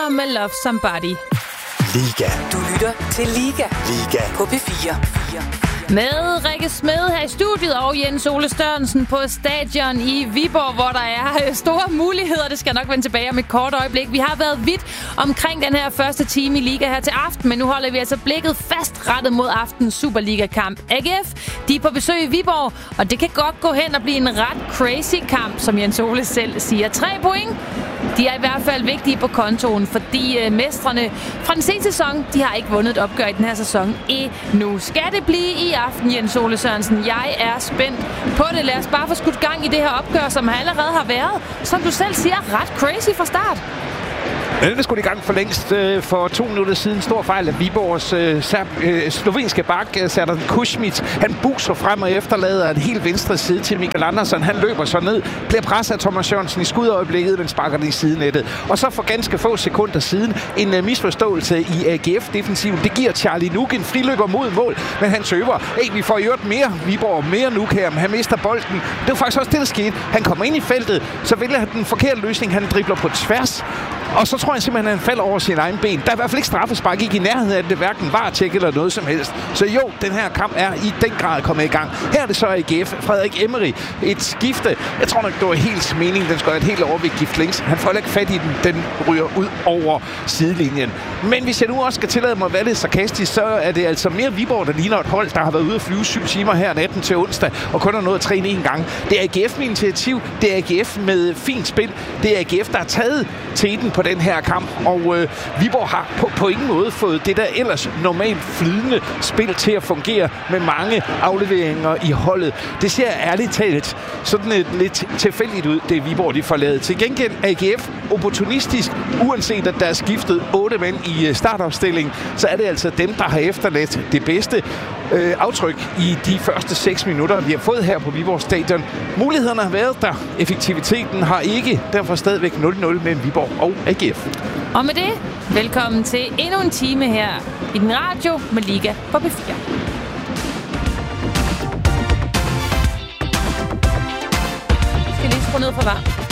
Bieber med Love Somebody. Liga. Du lytter til Liga. Liga. På P4. Med Rikke Smed her i studiet og Jens Ole Størrensen på stadion i Viborg, hvor der er store muligheder. Det skal jeg nok vende tilbage om et kort øjeblik. Vi har været vidt omkring den her første time i Liga her til aften, men nu holder vi altså blikket fast rettet mod aftens Superliga-kamp. AGF, de er på besøg i Viborg, og det kan godt gå hen og blive en ret crazy kamp, som Jens Ole selv siger. 3 point. De er i hvert fald vigtige på kontoen, fordi mestrene fra den seneste sæson, de har ikke vundet et opgør i den her sæson endnu. Skal det blive i aften, Jens Ole Sørensen? Jeg er spændt på det. Lad os bare få skudt gang i det her opgør, som allerede har været, som du selv siger, ret crazy fra start. Ja, det skulle i gang for længst. For 2 minutter siden stor fejl af Viborgs slovenske bak, Serdar Kušmić. Han buser frem og efterlader en helt venstre side til Michael Andersen. Han løber så ned, bliver presset af Thomas Jørgensen i skudøjeblikket, men sparker den i sidenettet. Og så for ganske få sekunder siden en misforståelse i AGF-defensiven. Det giver Charlie Nuuk en friløber mod mål, men han tøver. Vi får gjort mere Viborg, mere Nuuk her, men han mister bolden. Det var faktisk også det, der skete. Han kommer ind i feltet, så vælger han den forkerte løsning. Han dribler på tværs. Og så tror jeg simpelthen, at han falder over sin egen ben. Der er i hvert fald ikke straffespark, ikke i nærheden af det, hverken VAR-tjek eller noget som helst. Så jo, den her kamp er i den grad kommet i gang. Her er det så AGF. Frederik Emery. Et skifte. Jeg tror nok, det var helt meningen. Den skal have et helt overvægt links. Han får ikke fat i den. Den ryger ud over sidelinjen. Men hvis jeg nu også skal tillade mig at være lidt sarkastisk, så er det altså mere Viborg, der ligner et hold, der har været ude at flyve 7 timer her natten til onsdag, og kun har nået at træne 1 gang. Det er AGF med initiativ. Det er AGF med fint spil. Det er AGF, der har taget teten på den her kamp, og Viborg har på ingen måde fået det der ellers normalt flydende spil til at fungere med mange afleveringer i holdet. Det ser ærligt talt sådan lidt tilfældigt ud, det Viborg de får lavet. Til gengæld AGF opportunistisk, uanset at der er skiftet 8 mænd i startopstilling, så er det altså dem, der har efterladt det bedste aftryk i de første 6 minutter, vi har fået her på Viborg Stadion. Mulighederne har været der, effektiviteten har ikke, derfor stadigvæk 0-0 mellem Viborg og AGF. Og med det, velkommen til endnu en time her i den radio med Liga på P4. Jeg skal lige skrue ned for varmt.